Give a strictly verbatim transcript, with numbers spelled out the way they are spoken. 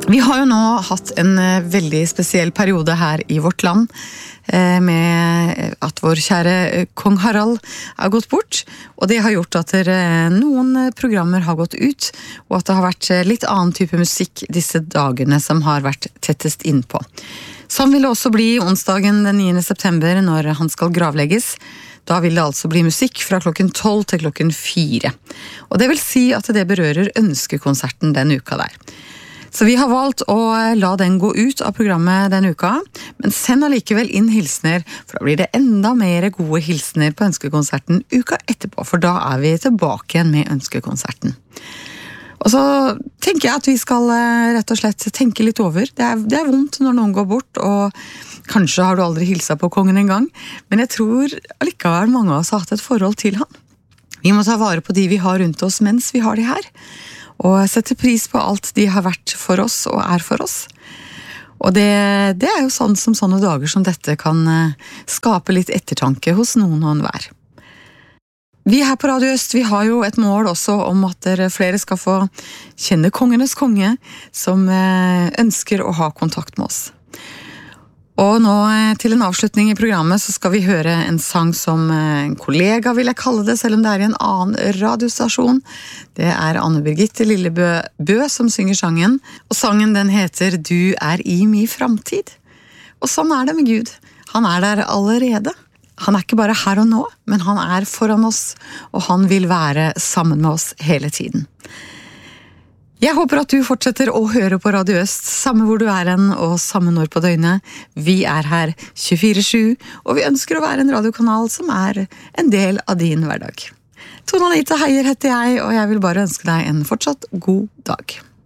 Vi har jo nå hatt en veldig spesiell periode her i vårt land, med at vår kjære kong Harald har gått bort, og det har gjort at noen programmer har gått ut, og at det har vært litt annen type musikk disse dagene som har vært tettest innpå. Sånn vil det også bli onsdagen den niende september når han skal gravlegges. Da vil det altså bli musikk fra klokken tolv til klokken fire. Og det vil si at det berører ønskekonserten den uka der. Så vi har valgt å la den gå ut av programmet den uka, men send allikevel inn hilsner, for da blir det enda mer gode hilsner på ønskekonserten uka etterpå, for da er vi tilbake igjen med ønskekonserten. Og så tenker jeg at vi skal rett og slett tenke litt over. Det er, det er vondt når noen går bort, og kanskje har du aldri hilset på kongen en gang, men jeg tror allikevel mange av oss har hatt et forhold til han. Vi må ta vare på de vi har rundt oss mens vi har de her, og sette pris på alt de har vært for oss og er for oss. Og det, det er jo sånn som sånne dager som dette kan skape litt ettertanke hos noen og enhver. Vi her på Radio Øst, vi har jo et mål også om at flere skal få kjenne kongenes konge som ønsker å ha kontakt med oss. Og nå til en avslutning i programmet så skal vi høre en sang som en kollega vil jeg kalle det, selv om det er i en annen radiostasjon. Det er Anne Birgitte Lillebø Bø som synger sangen, og sangen den heter «Du er i min framtid». Og sånn er det med Gud. Han er der allerede. Han er ikke bare her og nå, men han er foran oss, og han vil være sammen med oss hele tiden. Jeg håper at du fortsetter å høre på Radio Øst, samme hvor du er hen og samme når på døgnet. Vi er her tjuefire sju, og vi ønsker å være en radiokanal som er en del av din hverdag. Tone Anita Heier heter jeg, og jeg vil bare ønske deg en fortsatt god dag.